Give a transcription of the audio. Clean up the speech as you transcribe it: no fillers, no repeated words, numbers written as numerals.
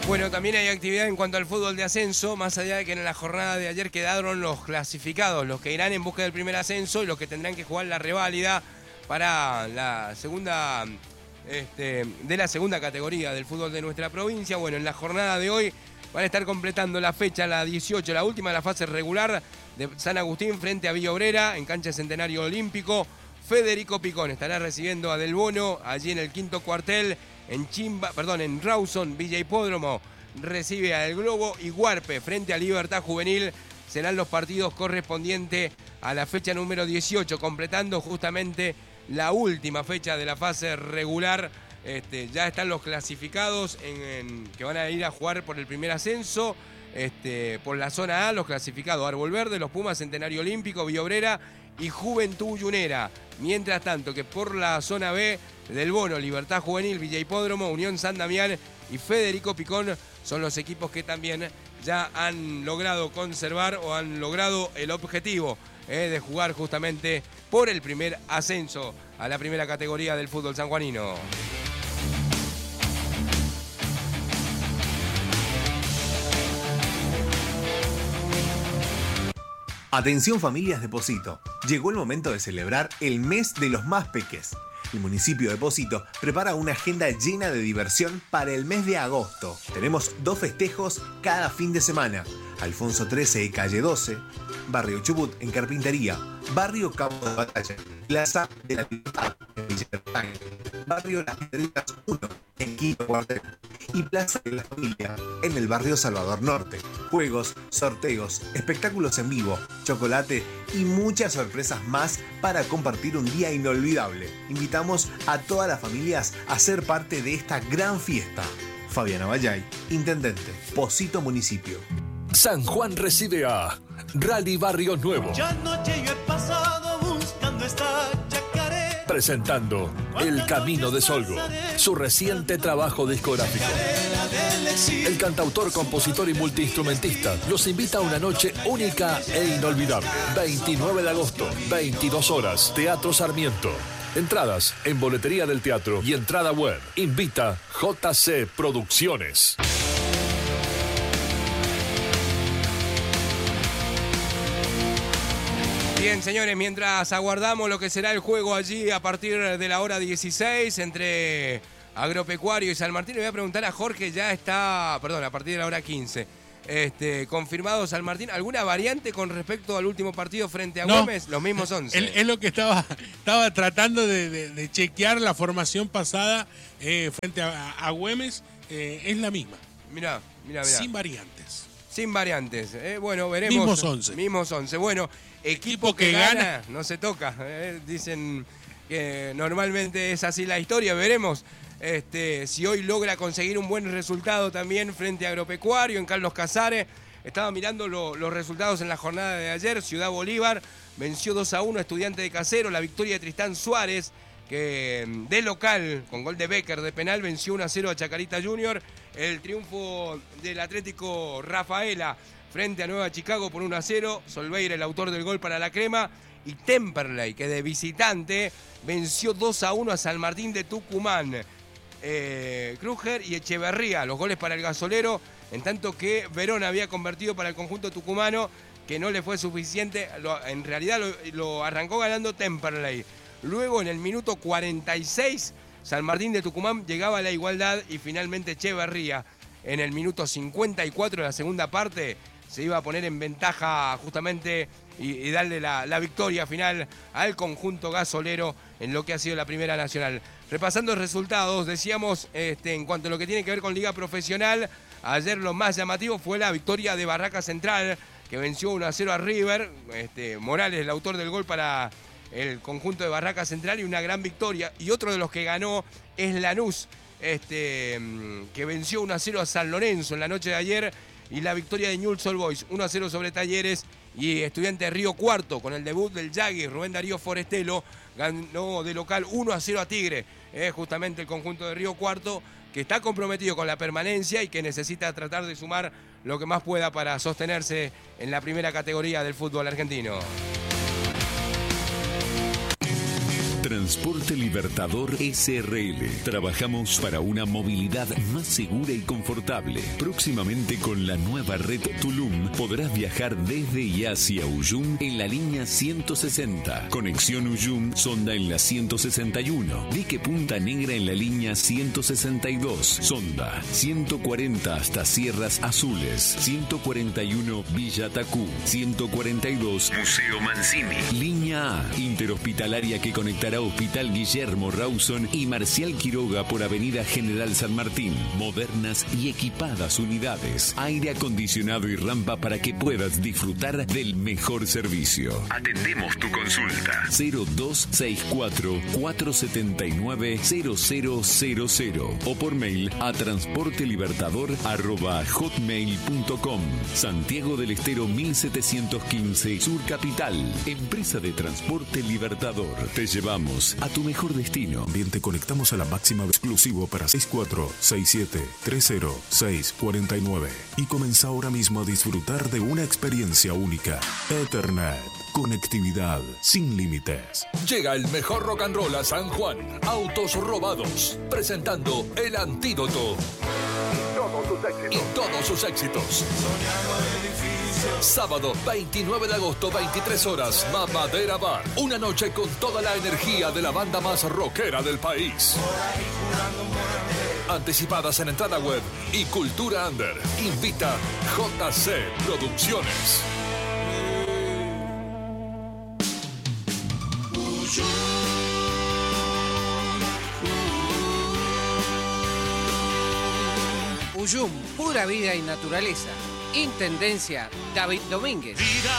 Bueno, también hay actividad en cuanto al fútbol de ascenso, más allá de que en la jornada de ayer quedaron los clasificados, los que irán en busca del primer ascenso y los que tendrán que jugar la reválida para la segunda, de la segunda categoría del fútbol de nuestra provincia. Bueno, en la jornada de hoy van a estar completando la fecha, la 18, la última de la fase regular de San Agustín frente a Villa Obrera en cancha Centenario Olímpico. Federico Picón estará recibiendo a Del Bono allí en el quinto cuartel. En Rawson, Villa Hipódromo, recibe a El Globo y Guarpe frente a Libertad Juvenil. Serán los partidos correspondientes a la fecha número 18, completando justamente la última fecha de la fase regular. Ya están los clasificados que van a ir a jugar por el primer ascenso. Por la zona A, los clasificados: Árbol Verde, los Pumas, Centenario Olímpico, Villa Obrera y Juventud Yunera. Mientras tanto que por la zona B, Del Bono, Libertad Juvenil, Villa Hipódromo, Unión San Damián y Federico Picón son los equipos que también ya han logrado conservar o han logrado el objetivo de jugar justamente por el primer ascenso a la primera categoría del fútbol sanjuanino. Atención familias de Pocito, llegó el momento de celebrar el mes de los más peques. El municipio de Pocito prepara una agenda llena de diversión para el mes de agosto. Tenemos 2 festejos cada fin de semana: Alfonso XIII y Calle 12, Barrio Chubut en Carpintería, Barrio Cabo de Batalla, Plaza de la Libertad en Villa Berlanga, Barrio Las Piedritas 1 en Quinto Cuartel y Plaza de la Familia en el Barrio Salvador Norte. Juegos, sorteos, espectáculos en vivo, chocolate y muchas sorpresas más para compartir un día inolvidable. Invitamos a todas las familias a ser parte de esta gran fiesta. Fabiana Vallay, Intendente, Pocito Municipio. San Juan recibe a Rally Barrio Nuevo. Ya anoche yo he pasado buscando esta chacarera. Presentando El Camino de Solgo, su reciente trabajo discográfico. El cantautor, compositor y multiinstrumentista los invita a una noche única e inolvidable. 29 de agosto, 22 horas, Teatro Sarmiento. Entradas en boletería del teatro y entrada web. Invita JC Producciones. Bien, señores, mientras aguardamos lo que será el juego allí a partir de la hora 16 entre Agropecuario y San Martín, le voy a preguntar a Jorge, a partir de la hora 15. Confirmado San Martín, ¿alguna variante con respecto al último partido frente a Güemes? Los mismos 11. Es lo que estaba tratando de chequear la formación pasada frente a Güemes. Es la misma. Mirá. Sin variantes. Sin variantes. Bueno, veremos. Mismos 11. Bueno, equipo que gana no se toca. Dicen que normalmente es así la historia. Veremos si hoy logra conseguir un buen resultado también frente a Agropecuario en Carlos Casares. Estaba mirando los resultados en la jornada de ayer. Ciudad Bolívar venció 2-1 a Estudiante de Casero. La victoria de Tristán Suárez, que de local, con gol de Becker de penal, venció 1-0 a Chacarita Junior. El triunfo del Atlético Rafaela frente a Nueva Chicago por 1-0. Solveira, el autor del gol para la crema. Y Temperley, que de visitante venció 2-1 a San Martín de Tucumán. Kruger y Echeverría, los goles para el gasolero, en tanto que Verón había convertido para el conjunto tucumano, que no le fue suficiente. En realidad lo arrancó ganando Temperley. Luego, en el minuto 46, San Martín de Tucumán llegaba a la igualdad y finalmente Echeverría, en el minuto 54 de la segunda parte, se iba a poner en ventaja justamente y darle la victoria final al conjunto gasolero en lo que ha sido la Primera Nacional. Repasando resultados, decíamos, en cuanto a lo que tiene que ver con Liga Profesional, ayer lo más llamativo fue la victoria de Barraca Central, que venció 1-0 a River. Morales, el autor del gol para el conjunto de Barraca Central, y una gran victoria. Y otro de los que ganó es Lanús, que venció 1-0 a San Lorenzo en la noche de ayer. Y la victoria de Newell's Old Boys, 1-0 sobre Talleres. Y Estudiante de Río Cuarto, con el debut del Yagui, Rubén Darío Forestelo, ganó de local 1-0 a Tigre. Justamente el conjunto de Río Cuarto, que está comprometido con la permanencia y que necesita tratar de sumar lo que más pueda para sostenerse en la primera categoría del fútbol argentino. Transporte Libertador SRL. Trabajamos para una movilidad más segura y confortable. Próximamente con la nueva red Tulum podrás viajar desde y hacia Uyum en la línea 160. Conexión Uyum Sonda en la 161. Dique Punta Negra en la línea 162. Sonda 140 hasta Sierras Azules. 141 Villa Tacú. 142 Museo Mancini. Línea A, interhospitalaria que conectará Hospital Guillermo Rawson y Marcial Quiroga por Avenida General San Martín. Modernas y equipadas unidades. Aire acondicionado y rampa para que puedas disfrutar del mejor servicio. Atendemos tu consulta. 0264 479 0000 o por mail a transportelibertador@hotmail.com. Santiago del Estero 1715 Sur Capital. Empresa de Transporte Libertador. Te llevamos a tu mejor destino. También te conectamos a la máxima exclusivo para 6467-30649 y comenzá ahora mismo a disfrutar de una experiencia única. Ethernet. Conectividad sin límites. Llega el mejor rock and roll a San Juan. Autos robados. Presentando El Antídoto. Y todos sus éxitos. Sábado 29 de agosto, 23 horas, Mamadera Bar. Una noche con toda la energía de la banda más rockera del país. Anticipadas en entrada web y Cultura Under. Invita JC Producciones. Uyum, pura vida y naturaleza. Intendencia David Domínguez.